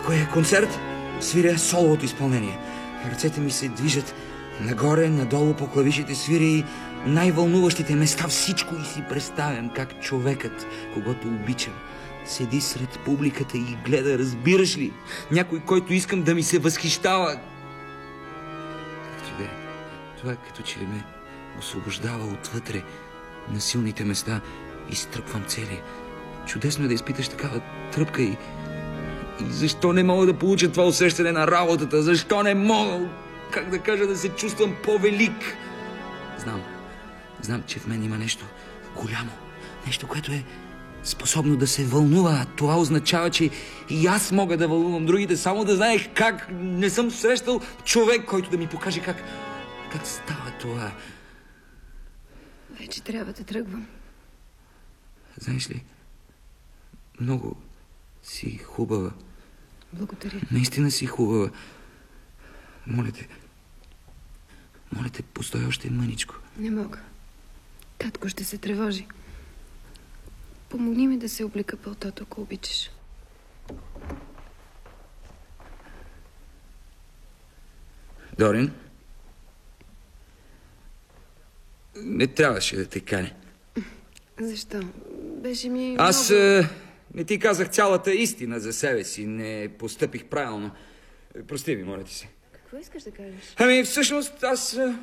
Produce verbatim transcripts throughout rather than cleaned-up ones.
Ако е концерт, свиря соловото изпълнение. Ръцете ми се движат нагоре, надолу по клавишите, свиря и най-вълнуващите места, всичко, и си представям как човекът, когото обичам, седи сред публиката и гледа, разбираш ли? Някой, който искам да ми се възхищава. Както и да е, това като че ли ме освобождава отвътре на силните места и стръпвам цели. Чудесно е да изпиташ такава тръпка и... И защо не мога да получа това усещане на работата? Защо не мога, как да кажа, да се чувствам по-велик? Знам, знам, че в мен има нещо голямо, нещо, което е способно да се вълнува. Това означава, че и аз мога да вълнувам другите, само да знаех как. Не съм срещал човек, който да ми покаже как, как става това. Вече трябва да тръгвам. Знаеш ли, много си хубава. Благодаря. Наистина си хубава. Моля те, моля те, постой още мъничко. Не мога. Татко ще се тревожи. Помогни ми да се облека пълтото, ако обичаш. Дорин, не трябваше да те каня. Защо? Беше ми Аз много... е, не ти казах цялата истина за себе си. Не постъпих правилно. Прости ми, моля ти се. Какво искаш да кажеш? Ами, всъщност, аз... е,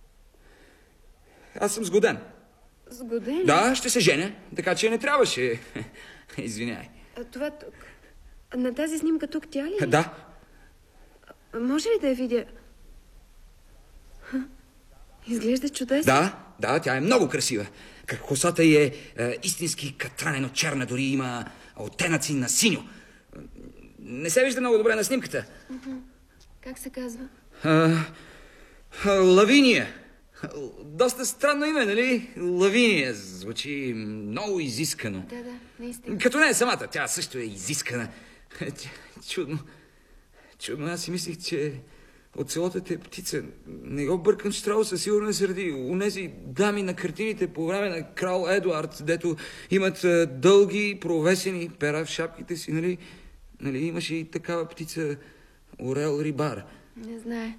Аз съм сгоден. Сгоден? Да, ще се женя, така че не трябваше. Извинявай. А това тук... На тази снимка тук тя ли е? Да. А може ли да я видя? Ха, изглежда чудесно. Да, да, тя е много красива. Как косата й е, е истински катранено черна, дори има оттенъци на синьо. Не се вижда много добре на снимката. Uh-huh. Как се казва? А, а, Лавиния. Доста странно име, нали? Лавиния. Звучи много изискано. Да, да, наистина. Като не е самата, тя също е изискана. Чудно. Чудно, аз си мислих, че оцелотът е птица. Не го бъркам, Штрауса сигурно е среди унези дами на картините по време на крал Едуард, дето имат а, дълги провесени пера в шапките си, нали? Нали, имаше и такава птица, орел рибар. Не знае.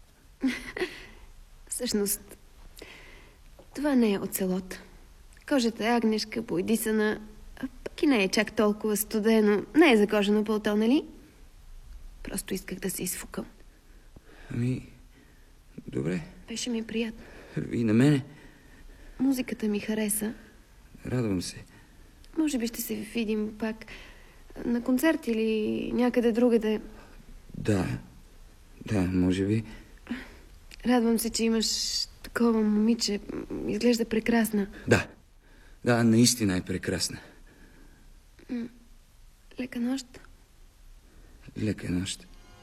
Всъщност, това не е оцелот. Кожата е агнешка, поедисана, а пък и не е чак толкова студено. Не е за кожено пълто, нали? Просто исках да се изфукам. Ами, добре. Беше ми приятно. И на мене. Музиката ми хареса. Радвам се. Може би ще се видим пак на концерт или някъде другаде. Да, да, може би. Радвам се, че имаш такова момиче. Изглежда прекрасна. Да, да, наистина е прекрасна. Лека нощ. Лека нощ.